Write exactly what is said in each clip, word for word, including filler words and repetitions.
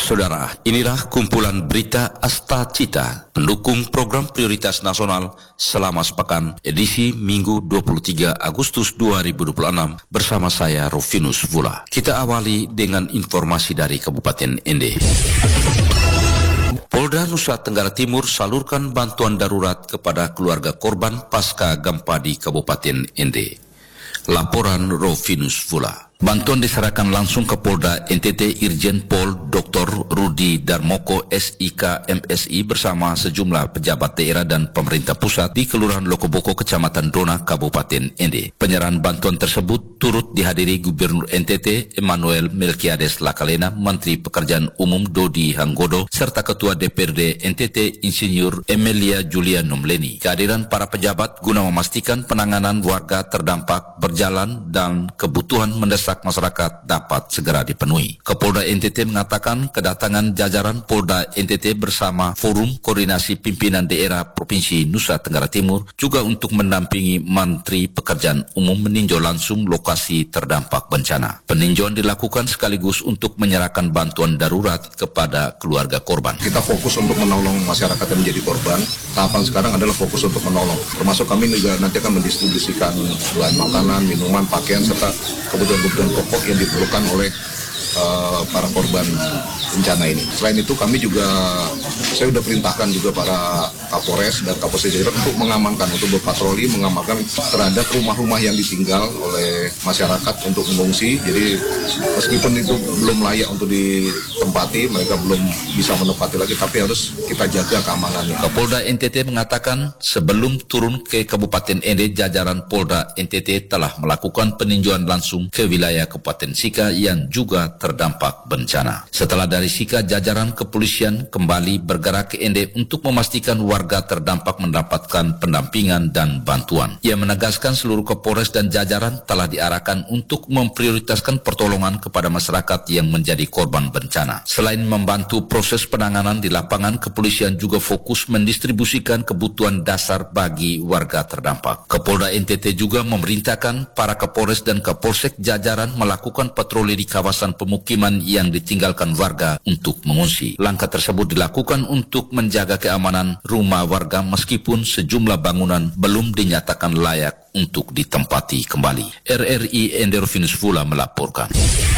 Saudara, inilah kumpulan berita Asta Cita, pendukung program prioritas nasional selama sepekan, edisi Minggu dua puluh tiga Agustus dua ribu dua puluh enam, bersama saya Rufinus Vula. Kita awali dengan informasi dari Kabupaten Ende. Polda Nusa Tenggara Timur salurkan bantuan darurat kepada keluarga korban pasca gempa di Kabupaten Ende. Laporan Rufinus Vula. Bantuan diserahkan langsung ke Polda N T T Irjen Pol Doktor Rudi Darmoko S I K M S I bersama sejumlah pejabat daerah dan pemerintah pusat di Kelurahan Lokoboko, Kecamatan Dona, Kabupaten Ende. Penyerahan bantuan tersebut turut dihadiri Gubernur N T T Emmanuel Melkiades Lakalena, Menteri Pekerjaan Umum Dodi Hanggodo, serta Ketua D P R D N T T Insinyur Emilia Julia Nomleni. Kehadiran para pejabat guna memastikan penanganan warga terdampak berjalan dan kebutuhan mendesak masyarakat dapat segera dipenuhi. Kapolda N T T mengatakan kedatangan jajaran Polda N T T bersama Forum Koordinasi Pimpinan Daerah Provinsi Nusa Tenggara Timur juga untuk mendampingi Menteri Pekerjaan Umum meninjau langsung lokasi terdampak bencana. Peninjauan dilakukan sekaligus untuk menyerahkan bantuan darurat kepada keluarga korban. Kita fokus untuk menolong masyarakat yang menjadi korban. Tahapan sekarang adalah fokus untuk menolong. Termasuk kami juga nanti akan mendistribusikan bahan makanan, minuman, pakaian, serta kebutuhan-kebutuhan pokok yang diperlukan oleh uh, para korban bencana ini. Selain itu kami juga, saya sudah perintahkan juga para Kapolres dan Kapolsek jajaran untuk mengamankan, untuk berpatroli, mengamankan terhadap rumah-rumah yang ditinggal oleh masyarakat untuk mengungsi. Jadi meskipun itu belum layak untuk ditempati, mereka belum bisa menempati lagi, tapi harus kita jaga keamanannya. Kapolda N T T mengatakan sebelum turun ke Kabupaten Ende, jajaran Polda N T T telah melakukan peninjauan langsung ke wilayah Kabupaten Sika yang juga terdampak bencana. Setelah dari Sika, jajaran kepolisian kembali bergerak ke Ende untuk memastikan warga terdampak mendapatkan pendampingan dan bantuan. Ia menegaskan seluruh Kapolres dan jajaran telah diarahkan untuk memprioritaskan pertolongan kepada masyarakat yang menjadi korban bencana. Selain membantu proses penanganan di lapangan, kepolisian juga fokus mendistribusikan kebutuhan dasar bagi warga terdampak. Kapolda N T T juga memerintahkan para Kapolres dan Kapolsek jajaran melakukan patroli di kawasan pemukiman yang ditinggalkan warga untuk mengungsi. Langkah tersebut dilakukan untuk menjaga keamanan rumah warga meskipun sejumlah bangunan belum dinyatakan layak untuk ditempati kembali. R R I Enderofinus Vula melaporkan.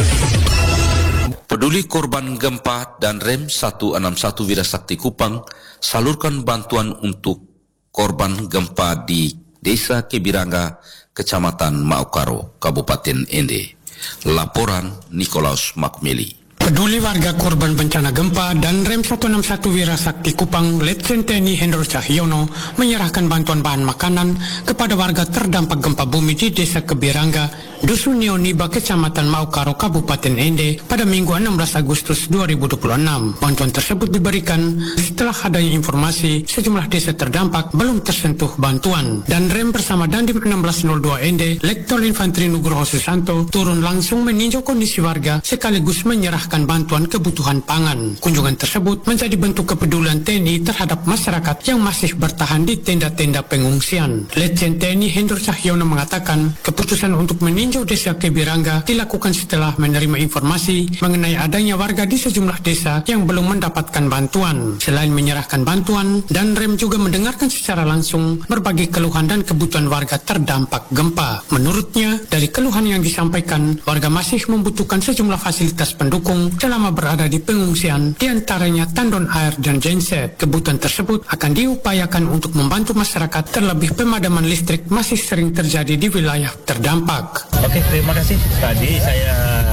Peduli korban gempa dan Rem seratus enam puluh satu Wirasakti Kupang salurkan bantuan untuk korban gempa di Desa Kebirangga, Kecamatan Maukaro, Kabupaten Ende. Laporan Nikolaus Makmeli. Peduli warga korban bencana gempa dan Rem seratus enam puluh satu Wirasakti Kupang, Letjen T N I Hendro Cahyono menyerahkan bantuan bahan makanan kepada warga terdampak gempa bumi di Desa Kebirangga, Dusun Neoniba, Kecamatan Maukaro, Kabupaten Ende pada Minggu enam belas Agustus dua ribu dua puluh enam. Bantuan tersebut diberikan setelah adanya informasi sejumlah desa terdampak belum tersentuh bantuan, dan Rem bersama Dandim enam belas nol dua Ende, Letkol Infanteri Nugroho Susanto turun langsung meninjau kondisi warga sekaligus menyerahkan bantuan kebutuhan pangan. Kunjungan tersebut menjadi bentuk kepedulian T N I terhadap masyarakat yang masih bertahan di tenda-tenda pengungsian. Letjen T N I Hendro Cahyono mengatakan keputusan untuk meninjau Desa Kebirangga dilakukan setelah menerima informasi mengenai adanya warga di sejumlah desa yang belum mendapatkan bantuan. Selain menyerahkan bantuan, dan Rem juga mendengarkan secara langsung berbagai keluhan dan kebutuhan warga terdampak gempa. Menurutnya, dari keluhan yang disampaikan, warga masih membutuhkan sejumlah fasilitas pendukung selama berada di pengungsian, diantaranya tandon air dan genset. Kebutuhan tersebut akan diupayakan untuk membantu masyarakat, terlebih pemadaman listrik masih sering terjadi di wilayah terdampak. Oke, terima kasih. Tadi saya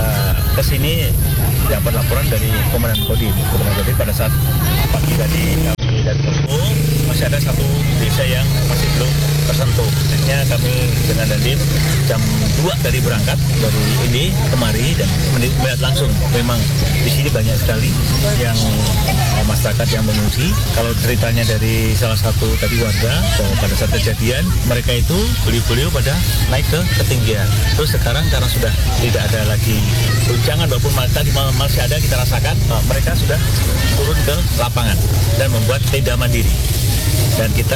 kesini dapat laporan dari Komandan Kodim. Komandan Kodim pada saat pagi tadi kami dari Posko masih ada satu desa yang masih belum tersentuh. Akhirnya kami dengan Dandim jam dua dari berangkat dari ini kemari dan melihat langsung memang di sini banyak sekali yang masyarakat yang mengungsi. Kalau ceritanya dari salah satu tadi warga bahwa pada saat kejadian mereka itu beliau-beliau pada naik ke ketinggian. Terus sekarang karena sudah tidak ada lagi guncangan walaupun tadi masih ada kita rasakan, mereka sudah turun ke lapangan dan membuat tenda mandiri. Dan kita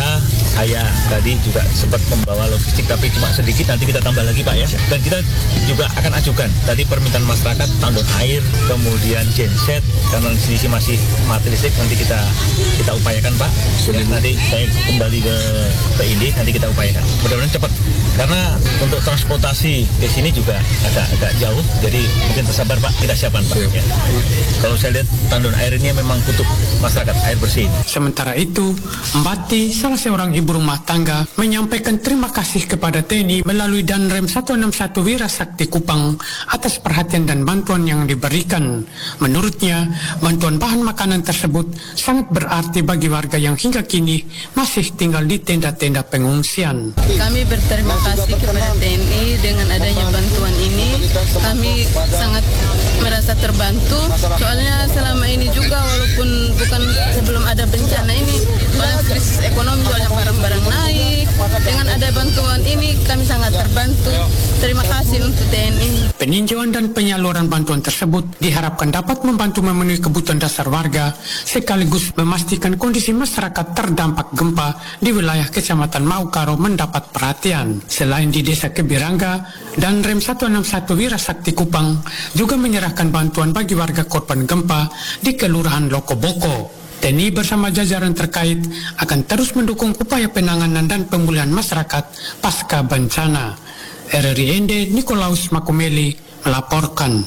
saya tadi juga sempat membawa logistik tapi cuma sedikit, nanti kita tambah lagi Pak ya. Dan kita juga akan ajukan tadi permintaan masyarakat tandon air, kemudian genset, karena di sini masih mati listrik, nanti kita kita upayakan Pak. Dan nanti saya kembali ke ke ini, nanti kita upayakan. Mudah-mudahan cepat. Karena untuk transportasi ke sini juga agak agak jauh, jadi mungkin tersabar Pak, kita siapkan Pak. Ya. Kalau saya lihat tandon air ini memang butuh masyarakat air bersih. Sementara itu, Mbati, salah seorang ibu rumah tangga, menyampaikan terima kasih kepada T N I melalui Danrem seratus enam puluh satu Wirasakti Kupang atas perhatian dan bantuan yang diberikan. Menurutnya, bantuan bahan makanan tersebut sangat berarti bagi warga yang hingga kini masih tinggal di tenda-tenda pengungsian. Kami berterima kasih kepada T N I dengan adanya bantuan ini. Kami sangat merasa terbantu. Soalnya selama ini juga walaupun bukan sebelum ada bencana ini, banyak krisis ekonomi, soalnya barang-barang naik. Dengan ada bantuan ini kami sangat terbantu. Terima kasih untuk T N I. Peninjauan dan penyaluran bantuan tersebut diharapkan dapat membantu memenuhi kebutuhan dasar warga sekaligus memastikan kondisi masyarakat terdampak gempa di wilayah Kecamatan Maukaro mendapat perhatian. Selain di Desa Kebirangga, Danrem seratus enam puluh satu Wirasakti Kupang juga menyerahkan bantuan bagi warga korban gempa di Kelurahan Lokoboko. T N I bersama jajaran terkait akan terus mendukung upaya penanganan dan pemulihan masyarakat pasca bencana. R R I N D Nikolaus Makumeli melaporkan.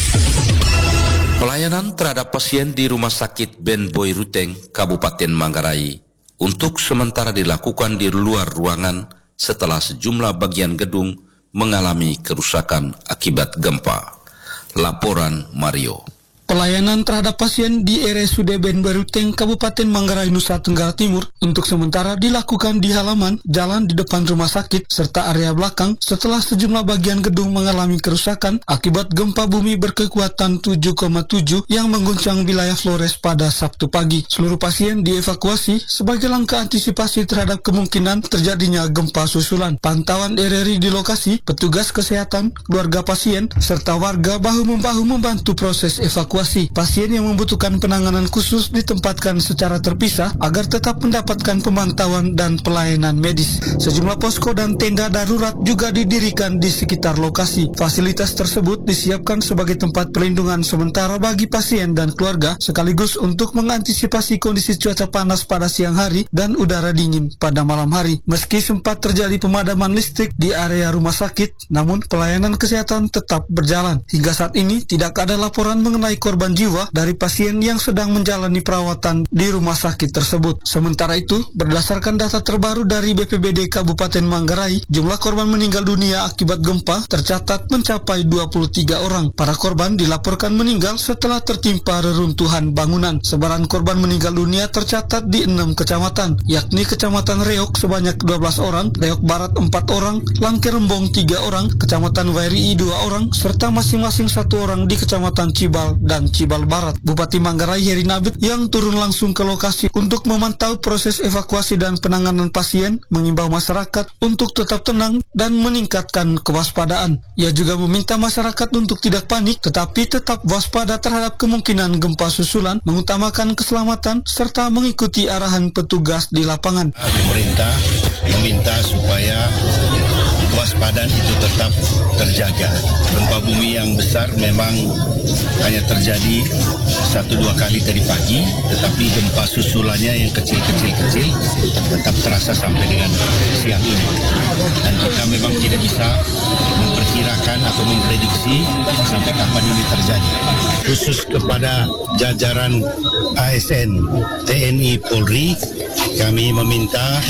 Pelayanan terhadap pasien di Rumah Sakit Ben Boy Ruteng, Kabupaten Manggarai, untuk sementara dilakukan di luar ruangan setelah sejumlah bagian gedung mengalami kerusakan akibat gempa. Laporan Mario. Pelayanan terhadap pasien di R S U D Ben Boy Ruteng, Kabupaten Manggarai, Nusa Tenggara Timur untuk sementara dilakukan di halaman, jalan di depan rumah sakit, serta area belakang setelah sejumlah bagian gedung mengalami kerusakan akibat gempa bumi berkekuatan tujuh koma tujuh yang mengguncang wilayah Flores pada Sabtu pagi. Seluruh pasien dievakuasi sebagai langkah antisipasi terhadap kemungkinan terjadinya gempa susulan. Pantauan R R I di lokasi, petugas kesehatan, keluarga pasien, serta warga bahu-membahu membantu proses evakuasi. Pasien yang membutuhkan penanganan khusus ditempatkan secara terpisah agar tetap mendapatkan pemantauan dan pelayanan medis. Sejumlah posko dan tenda darurat juga didirikan di sekitar lokasi. Fasilitas tersebut disiapkan sebagai tempat perlindungan sementara bagi pasien dan keluarga, sekaligus untuk mengantisipasi kondisi cuaca panas pada siang hari dan udara dingin pada malam hari. Meski sempat terjadi pemadaman listrik di area rumah sakit, namun pelayanan kesehatan tetap berjalan. Hingga saat ini tidak ada laporan mengenai korban jiwa dari pasien yang sedang menjalani perawatan di rumah sakit tersebut. Sementara itu, berdasarkan data terbaru dari B P B D Kabupaten Manggarai, jumlah korban meninggal dunia akibat gempa tercatat mencapai dua puluh tiga orang. Para korban dilaporkan meninggal setelah tertimpa reruntuhan bangunan. Sebaran korban meninggal dunia tercatat di enam kecamatan, yakni Kecamatan Reok sebanyak dua belas orang, Reok Barat empat orang, Langke Rembong tiga orang, Kecamatan Wairi dua orang, serta masing-masing satu orang di Kecamatan Cibal dan Cibal Barat. Bupati Manggarai Heri Nabit yang turun langsung ke lokasi untuk memantau proses evakuasi dan penanganan pasien mengimbau masyarakat untuk tetap tenang dan meningkatkan kewaspadaan. Ia juga meminta masyarakat untuk tidak panik tetapi tetap waspada terhadap kemungkinan gempa susulan, mengutamakan keselamatan serta mengikuti arahan petugas di lapangan. Pemerintah meminta supaya kewaspadaan itu tetap terjaga. Gempa bumi yang besar memang hanya terjadi satu dua kali tadi pagi, tetapi gempa susulannya yang kecil-kecil-kecil tetap terasa sampai dengan siang ini. Dan kita memang tidak bisa memperkirakan atau memprediksi sampai kapan ini terjadi. Khusus kepada jajaran A S N, T N I, Polri, kami meminta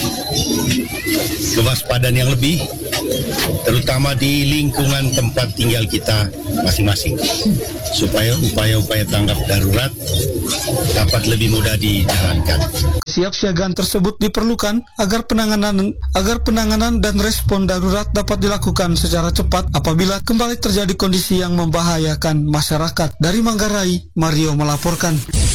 kewaspadaan yang lebih, terutama di lingkungan tempat tinggal kita masing-masing, supaya upaya-upaya tanggap darurat dapat lebih mudah dijalankan. Kesiapsiagaan tersebut diperlukan agar penanganan agar penanganan dan respon darurat dapat dilakukan secara cepat apabila kembali terjadi kondisi yang membahayakan masyarakat. Dari Manggarai, Mario melaporkan.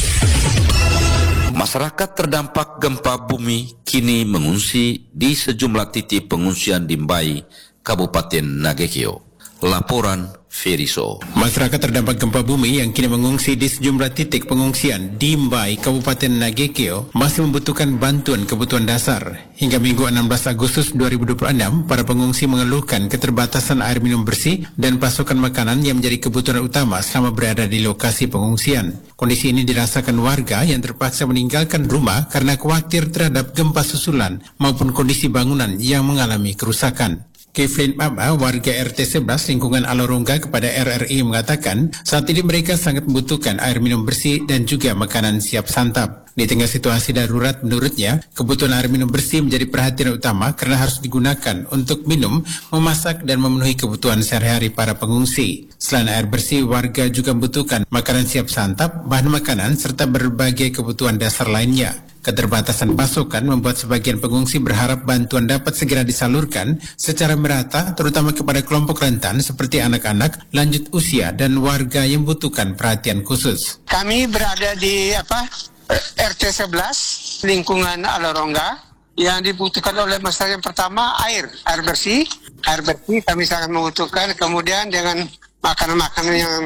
Masyarakat terdampak gempa bumi kini mengungsi di sejumlah titik pengungsian di Mbai, Kabupaten Nagekeo. Laporan Feriso. Masyarakat terdampak gempa bumi yang kini mengungsi di sejumlah titik pengungsian di Mbai, Kabupaten Nagekeo masih membutuhkan bantuan kebutuhan dasar. Hingga Minggu enam belas Agustus dua ribu dua puluh enam, para pengungsi mengeluhkan keterbatasan air minum bersih dan pasokan makanan yang menjadi kebutuhan utama selama berada di lokasi pengungsian. Kondisi ini dirasakan warga yang terpaksa meninggalkan rumah karena khawatir terhadap gempa susulan maupun kondisi bangunan yang mengalami kerusakan. Keflin Mama, warga R T sebelas lingkungan Alorongga kepada R R I mengatakan saat ini mereka sangat membutuhkan air minum bersih dan juga makanan siap santap. Di tengah situasi darurat menurutnya, kebutuhan air minum bersih menjadi perhatian utama karena harus digunakan untuk minum, memasak dan memenuhi kebutuhan sehari-hari para pengungsi. Selain air bersih, warga juga membutuhkan makanan siap santap, bahan makanan serta berbagai kebutuhan dasar lainnya. Keterbatasan pasokan membuat sebagian pengungsi berharap bantuan dapat segera disalurkan secara merata, terutama kepada kelompok rentan seperti anak-anak, lanjut usia, dan warga yang membutuhkan perhatian khusus. Kami berada di apa R T sebelas, lingkungan Alorongga, yang dibutuhkan oleh masyarakat yang pertama air, air bersih, air bersih kami sangat membutuhkan, kemudian dengan makanan-makanan yang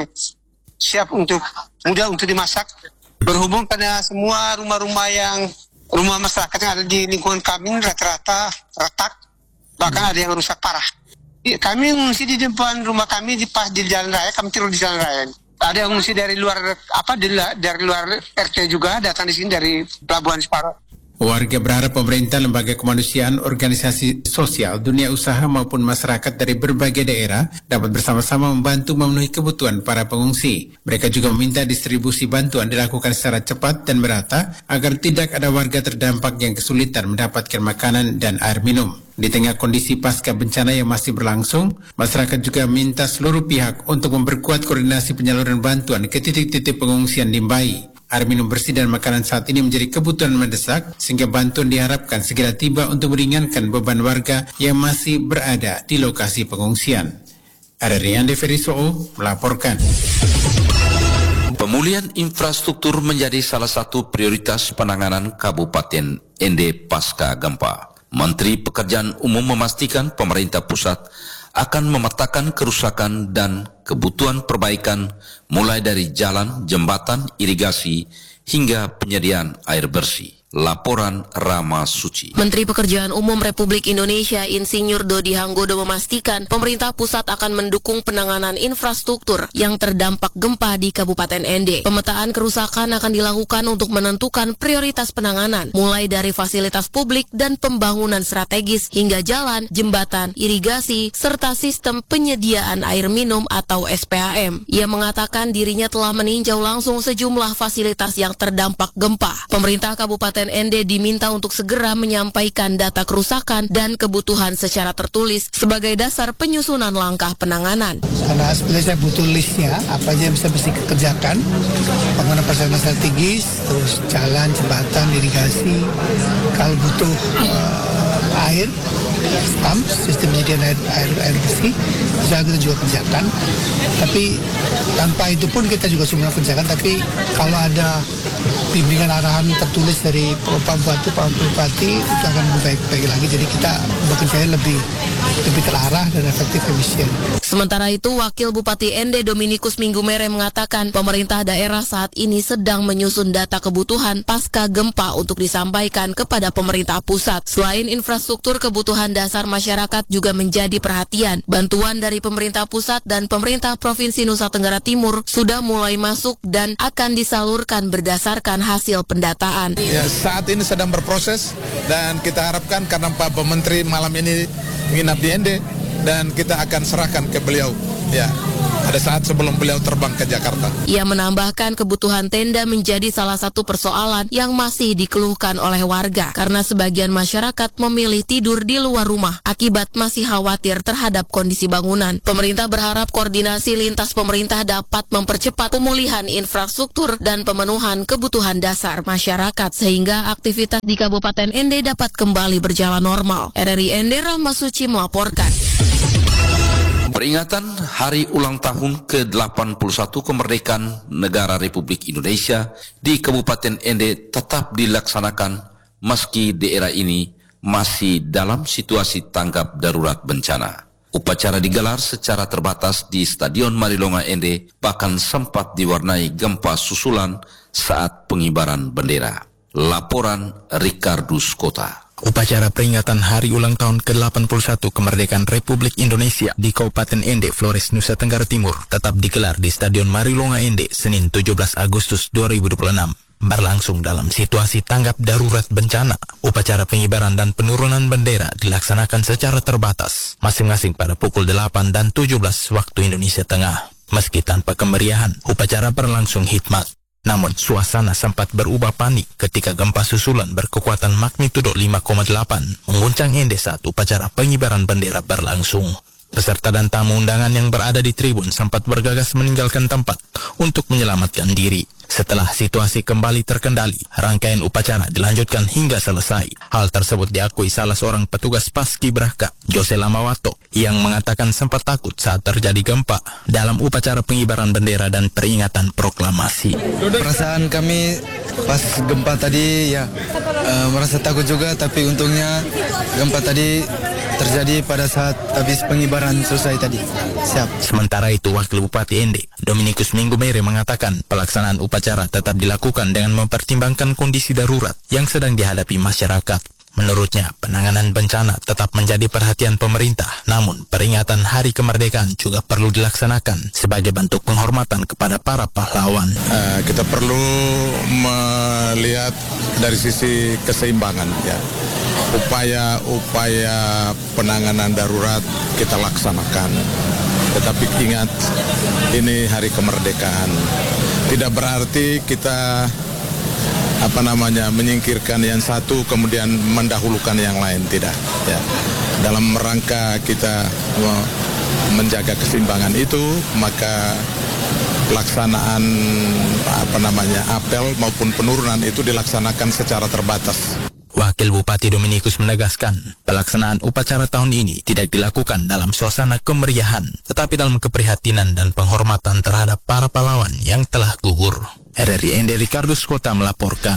siap untuk mudah untuk dimasak. Berhubung pada semua rumah-rumah yang rumah masyarakat yang ada di lingkungan kami rata-rata retak, bahkan ada yang rusak parah. Kami mengungsi di depan rumah kami di pas di jalan raya, kami tidur di jalan raya. Ada yang mengungsi dari luar apa dari, dari luar R T juga datang di sini dari Pelabuhan Separo. Warga berharap pemerintah, lembaga kemanusiaan, organisasi sosial, dunia usaha maupun masyarakat dari berbagai daerah dapat bersama-sama membantu memenuhi kebutuhan para pengungsi. Mereka juga meminta distribusi bantuan dilakukan secara cepat dan merata agar tidak ada warga terdampak yang kesulitan mendapatkan makanan dan air minum. Di tengah kondisi pasca bencana yang masih berlangsung, masyarakat juga minta seluruh pihak untuk memperkuat koordinasi penyaluran bantuan ke titik-titik pengungsian di Mbai. Air minum bersih dan makanan saat ini menjadi kebutuhan mendesak sehingga bantuan diharapkan segera tiba untuk meringankan beban warga yang masih berada di lokasi pengungsian. R R I Ande Feriso melaporkan. Pemulihan infrastruktur menjadi salah satu prioritas penanganan Kabupaten Ende pasca gempa. Menteri Pekerjaan Umum memastikan pemerintah pusat akan memetakan kerusakan dan kebutuhan perbaikan mulai dari jalan, jembatan, irigasi, hingga penyediaan air bersih. Laporan Rama Suci. Menteri Pekerjaan Umum Republik Indonesia Insinyur Dodi Hanggodo memastikan pemerintah pusat akan mendukung penanganan infrastruktur yang terdampak gempa di Kabupaten Ende. Pemetaan kerusakan akan dilakukan untuk menentukan prioritas penanganan, mulai dari fasilitas publik dan pembangunan strategis hingga jalan, jembatan, irigasi, serta sistem penyediaan air minum atau S P A M. Ia mengatakan dirinya telah meninjau langsung sejumlah fasilitas yang terdampak gempa. Pemerintah Kabupaten Ende diminta untuk segera menyampaikan data kerusakan dan kebutuhan secara tertulis sebagai dasar penyusunan langkah penanganan. Karena sebenarnya saya butuh listnya, apa aja yang bisa mesti dikerjakan, bangunan fasilitas strategis, terus jalan, jembatan, irigasi, kalau butuh uh, air, stamp, sistem penyediaan air, air, air bersih, bisa kita juga kerjakan. Tapi tanpa itu pun kita juga semua kerjakan, tapi kalau ada bimbingan arahan tertulis dari Pak Bupati, Pak Bupati itu akan lebih baik-baik lagi. Jadi kita bekerja lebih lebih terarah dan efektif efisien. Sementara itu, Wakil Bupati Ende Dominikus Minggumere mengatakan pemerintah daerah saat ini sedang menyusun data kebutuhan pasca gempa untuk disampaikan kepada pemerintah pusat. Selain infrastruktur, kebutuhan dasar masyarakat juga menjadi perhatian. Bantuan dari pemerintah pusat dan pemerintah Provinsi Nusa Tenggara Timur sudah mulai masuk dan akan disalurkan berdasarkan hasil pendataan. Ya, saat ini sedang berproses dan kita harapkan karena Pak Menteri malam ini menginap di Ende dan kita akan serahkan ke beliau ya pada saat sebelum beliau terbang ke Jakarta. Ia menambahkan kebutuhan tenda menjadi salah satu persoalan yang masih dikeluhkan oleh warga karena sebagian masyarakat memilih tidur di luar rumah akibat masih khawatir terhadap kondisi bangunan. Pemerintah berharap koordinasi lintas pemerintah dapat mempercepat pemulihan infrastruktur dan pemenuhan kebutuhan dasar masyarakat sehingga aktivitas di Kabupaten Ende dapat kembali berjalan normal. R R I Ende Rama Suci melaporkan. Peringatan Hari Ulang Tahun ke delapan puluh satu Kemerdekaan Negara Republik Indonesia di Kabupaten Ende tetap dilaksanakan meski daerah ini masih dalam situasi tanggap darurat bencana. Upacara digelar secara terbatas di Stadion Marilonga Ende, bahkan sempat diwarnai gempa susulan saat pengibaran bendera. Laporan Ricardus Kota. Upacara peringatan hari ulang tahun ke delapan puluh satu kemerdekaan Republik Indonesia di Kabupaten Ende, Flores, Nusa Tenggara Timur tetap digelar di Stadion Marilonga Ende Senin tujuh belas Agustus dua ribu dua puluh enam. Berlangsung dalam situasi tanggap darurat bencana. Upacara pengibaran dan penurunan bendera dilaksanakan secara terbatas, masing-masing pada pukul delapan dan tujuh belas waktu Indonesia Tengah. Meski tanpa kemeriahan, upacara berlangsung hikmat. Namun, suasana sempat berubah panik ketika gempa susulan berkekuatan magnitudo lima koma delapan mengguncang Ende saat upacara pengibaran bendera berlangsung. Peserta dan tamu undangan yang berada di tribun sempat bergegas meninggalkan tempat untuk menyelamatkan diri. Setelah situasi kembali terkendali, rangkaian upacara dilanjutkan hingga selesai. Hal tersebut diakui salah seorang petugas Paskibraka, Jose Lamawato, yang mengatakan sempat takut saat terjadi gempa dalam upacara pengibaran bendera dan peringatan proklamasi. Perasaan kami pas gempa tadi ya uh, merasa takut juga, tapi untungnya gempa tadi terjadi pada saat habis pengibaran selesai tadi. Siap. Sementara itu, Wakil Bupati Ende, Dominikus Minggumere, mengatakan pelaksanaan upacara tetap dilakukan dengan mempertimbangkan kondisi darurat yang sedang dihadapi masyarakat. Menurutnya, penanganan bencana tetap menjadi perhatian pemerintah, namun peringatan Hari Kemerdekaan juga perlu dilaksanakan sebagai bentuk penghormatan kepada para pahlawan. Uh, kita perlu melihat dari sisi keseimbangan ya. Upaya-upaya penanganan darurat kita laksanakan. Tetapi ingat, ini hari kemerdekaan. Tidak berarti kita apa namanya menyingkirkan yang satu kemudian mendahulukan yang lain, tidak. Ya. Dalam rangka kita menjaga keseimbangan itu, maka pelaksanaan apa namanya apel maupun penurunan itu dilaksanakan secara terbatas. Wakil Bupati Dominikus menegaskan, pelaksanaan upacara tahun ini tidak dilakukan dalam suasana kemeriahan, tetapi dalam keprihatinan dan penghormatan terhadap para pahlawan yang telah gugur. R R I Ende Ricardus Kota melaporkan.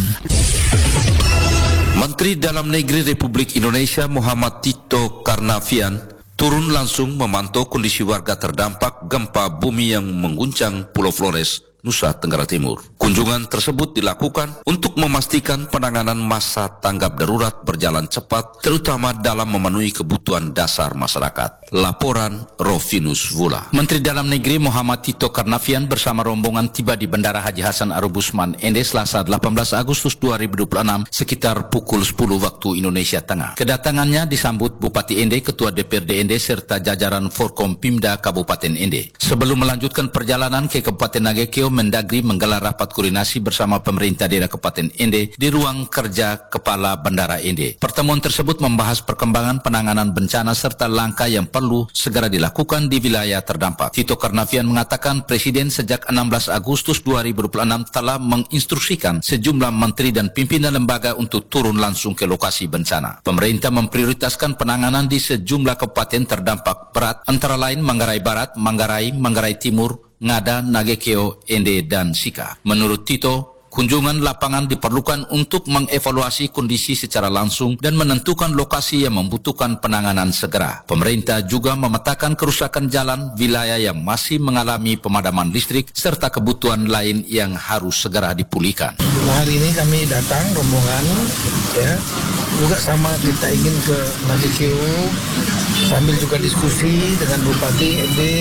Menteri Dalam Negeri Republik Indonesia Muhammad Tito Karnavian turun langsung memantau kondisi warga terdampak gempa bumi yang mengguncang Pulau Flores, Nusa Tenggara Timur. Kunjungan tersebut dilakukan untuk memastikan penanganan masa tanggap darurat berjalan cepat, terutama dalam memenuhi kebutuhan dasar masyarakat. Laporan Rofinus Vula. Menteri Dalam Negeri Muhammad Tito Karnavian bersama rombongan tiba di Bandara Haji Hasan Arubusman Ende Selasa delapan belas Agustus dua ribu dua puluh enam sekitar pukul sepuluh waktu Indonesia Tengah. Kedatangannya disambut Bupati Ende, Ketua D P R D Ende serta jajaran Forkom Pimda Kabupaten Ende. Sebelum melanjutkan perjalanan ke Kabupaten Nagekeo, Mendagri menggelar rapat koordinasi bersama pemerintah daerah Kabupaten Ende di ruang kerja Kepala Bandara Ende. Pertemuan tersebut membahas perkembangan penanganan bencana serta langkah yang perlu segera dilakukan di wilayah terdampak. Tito Karnavian mengatakan Presiden sejak enam belas Agustus dua ribu dua puluh enam telah menginstruksikan sejumlah menteri dan pimpinan lembaga untuk turun langsung ke lokasi bencana. Pemerintah memprioritaskan penanganan di sejumlah kabupaten terdampak berat, antara lain Manggarai Barat, Manggarai, Manggarai Timur, Ngada, Nagekeo, Ende, dan Sika. Menurut Tito, kunjungan lapangan diperlukan untuk mengevaluasi kondisi secara langsung dan menentukan lokasi yang membutuhkan penanganan segera. Pemerintah juga memetakan kerusakan jalan, wilayah yang masih mengalami pemadaman listrik, serta kebutuhan lain yang harus segera dipulihkan. Nah, hari ini kami datang rombongan, ya, juga sama kita ingin ke Nagekeo, sambil juga diskusi dengan Bupati Ende.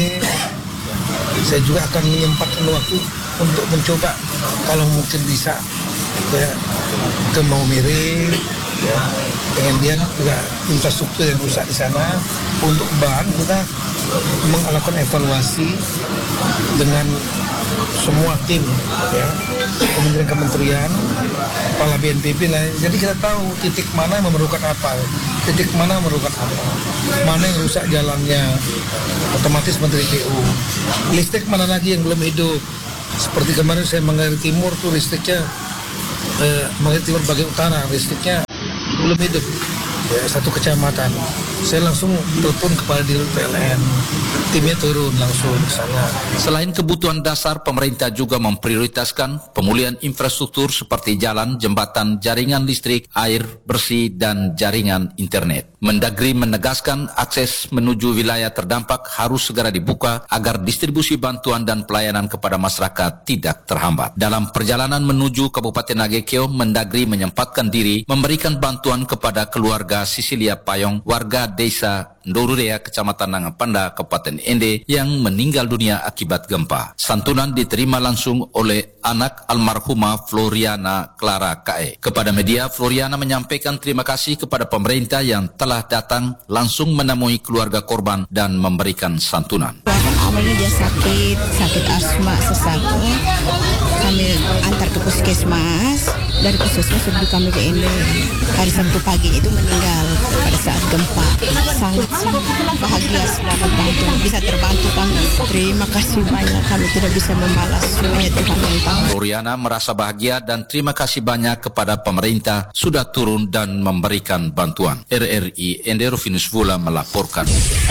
Saya juga akan menyempatkan waktu untuk mencoba kalau mungkin bisa ya ke Maumere, ya, dengan dia juga infrastruktur yang rusak di sana. Untuk bahan kita melakukan evaluasi dengan semua tim, ya, kementerian-kementerian, kepala B N P B lah. Jadi kita tahu titik mana yang memerlukan apa, titik mana yang memerlukan apa, mana yang rusak jalannya, otomatis Menteri P U. Listrik mana lagi yang belum hidup? Seperti kemarin saya Manggarai Timur tuh listriknya, eh, Manggarai Timur bagian utara listriknya belum hidup. Ya, satu kecamatan. Saya langsung telepon kepada Dirut P L N timnya turun langsung ke sana. Selain kebutuhan dasar, pemerintah juga memprioritaskan pemulihan infrastruktur seperti jalan, jembatan, jaringan listrik, air bersih, dan jaringan internet. Mendagri menegaskan akses menuju wilayah terdampak harus segera dibuka agar distribusi bantuan dan pelayanan kepada masyarakat tidak terhambat. Dalam perjalanan menuju Kabupaten Nagekeo, Mendagri menyempatkan diri memberikan bantuan kepada keluarga Sisilia Payong, warga desa Ndorurea, Kecamatan Nangapanda, Kabupaten Ende yang meninggal dunia akibat gempa. Santunan diterima langsung oleh anak almarhumah Floriana Clara K E. Kepada media, Floriana menyampaikan terima kasih kepada pemerintah yang telah datang langsung menemui keluarga korban dan memberikan santunan. Awalnya dia sakit, sakit asma sesak. Kami antar ke puskesmas, dari puskesmas sebelum kami ke Ende. Hari Sabtu pagi itu meninggal pada saat gempa. Sangat bahagia selamat bantu, bisa terbantu kami. Terima kasih banyak, kami tidak bisa membalas, semuanya Tuhan yang tahu. Floriana merasa bahagia dan terima kasih banyak kepada pemerintah sudah turun dan memberikan bantuan. R R I Ende Rufinus Vula melaporkan.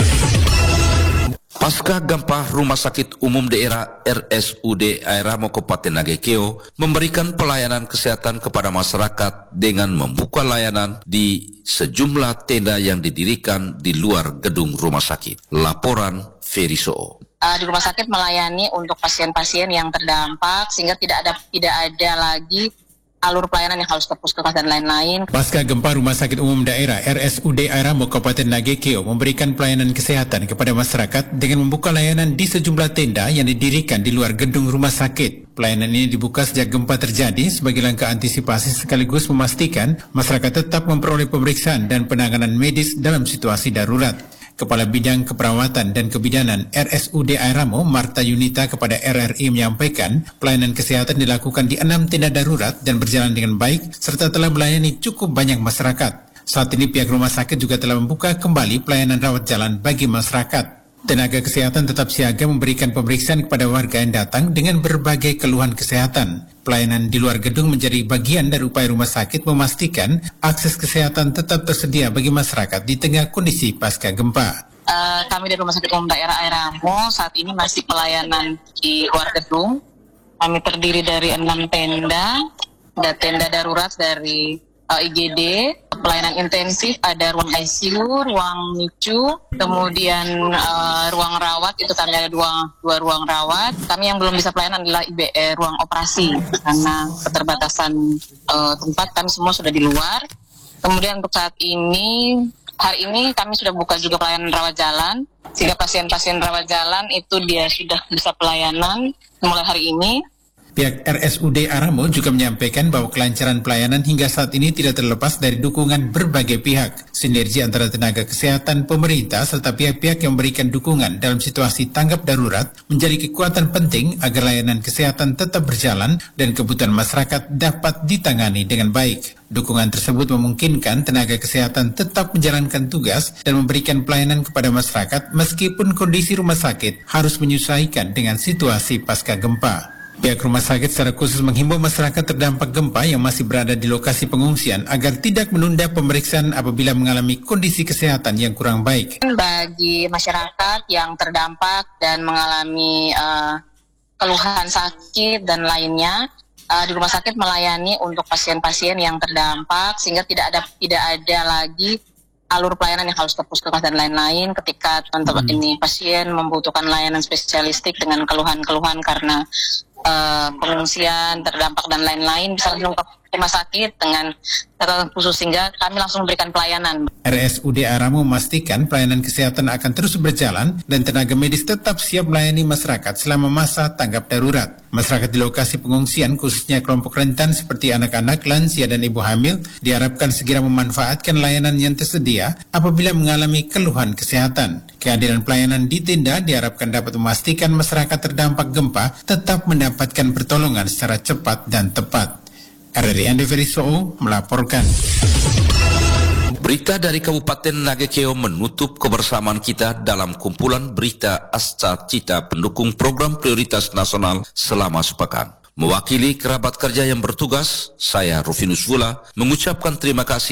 Pasca gempa, Rumah Sakit Umum Daerah R S U D Airamo Kabupaten Nagekeo memberikan pelayanan kesehatan kepada masyarakat dengan membuka layanan di sejumlah tenda yang didirikan di luar gedung rumah sakit. Laporan Ferry Soo. Uh, di rumah sakit melayani untuk pasien-pasien yang terdampak sehingga tidak ada tidak ada lagi alur pelayanan yang harus ke puskesmas dan lain-lain. Pasca gempa, Rumah Sakit Umum Daerah R S U D Airamo Kabupaten Nagekeo memberikan pelayanan kesehatan kepada masyarakat dengan membuka layanan di sejumlah tenda yang didirikan di luar gedung rumah sakit. Pelayanan ini dibuka sejak gempa terjadi sebagai langkah antisipasi sekaligus memastikan masyarakat tetap memperoleh pemeriksaan dan penanganan medis dalam situasi darurat. Kepala Bidang Keperawatan dan Kebidanan R S U D Airamo, Marta Yunita, kepada R R I menyampaikan pelayanan kesehatan dilakukan di enam tenda darurat dan berjalan dengan baik serta telah melayani cukup banyak masyarakat. Saat ini pihak rumah sakit juga telah membuka kembali pelayanan rawat jalan bagi masyarakat. Tenaga kesehatan tetap siaga memberikan pemeriksaan kepada warga yang datang dengan berbagai keluhan kesehatan. Pelayanan di luar gedung menjadi bagian dari upaya rumah sakit memastikan akses kesehatan tetap tersedia bagi masyarakat di tengah kondisi pasca gempa. Uh, kami dari Rumah Sakit Umum Daerah Airamo saat ini masih pelayanan di luar gedung. Kami terdiri dari enam tenda, ada tenda darurat dari uh, I G D, pelayanan intensif, ada ruang I C U, ruang N I C U, kemudian uh, ruang rawat, itu kami ada dua, dua ruang rawat. Kami yang belum bisa pelayanan adalah I B E, ruang operasi, karena keterbatasan uh, tempat, kami semua sudah di luar. Kemudian untuk saat ini, hari ini kami sudah buka juga pelayanan rawat jalan, sehingga pasien-pasien rawat jalan itu dia sudah bisa pelayanan mulai hari ini. Pihak R S U D Airamo juga menyampaikan bahwa kelancaran pelayanan hingga saat ini tidak terlepas dari dukungan berbagai pihak. Sinergi antara tenaga kesehatan, pemerintah, serta pihak-pihak yang memberikan dukungan dalam situasi tanggap darurat menjadi kekuatan penting agar layanan kesehatan tetap berjalan dan kebutuhan masyarakat dapat ditangani dengan baik. Dukungan tersebut memungkinkan tenaga kesehatan tetap menjalankan tugas dan memberikan pelayanan kepada masyarakat meskipun kondisi rumah sakit harus menyesuaikan dengan situasi pasca gempa. Pihak rumah sakit secara khusus menghimbau masyarakat terdampak gempa yang masih berada di lokasi pengungsian agar tidak menunda pemeriksaan apabila mengalami kondisi kesehatan yang kurang baik. Bagi masyarakat yang terdampak dan mengalami uh, keluhan sakit dan lainnya, uh, di rumah sakit melayani untuk pasien-pasien yang terdampak sehingga tidak ada tidak ada lagi alur pelayanan yang harus ke puskesmas dan lain-lain ketika teman-teman hmm. ini pasien membutuhkan layanan spesialistik dengan keluhan-keluhan karena Uh, pengungsian, terdampak dan lain-lain bisa langsung ke rumah sakit dengan catatan khusus sehingga kami langsung memberikan pelayanan. R S U D Airamo memastikan pelayanan kesehatan akan terus berjalan dan tenaga medis tetap siap melayani masyarakat selama masa tanggap darurat. Masyarakat di lokasi pengungsian khususnya kelompok rentan seperti anak-anak, lansia dan ibu hamil diharapkan segera memanfaatkan layanan yang tersedia apabila mengalami keluhan kesehatan. Kehadiran pelayanan di tenda diharapkan dapat memastikan masyarakat terdampak gempa tetap mendapatkan pertolongan secara cepat dan tepat. R R I Ende Ferry Soo melaporkan. Berita dari Kabupaten Nagekeo menutup kebersamaan kita dalam kumpulan berita Asca Cita pendukung program prioritas nasional selama sepekan. Mewakili kerabat kerja yang bertugas, saya Rufinus Vula mengucapkan terima kasih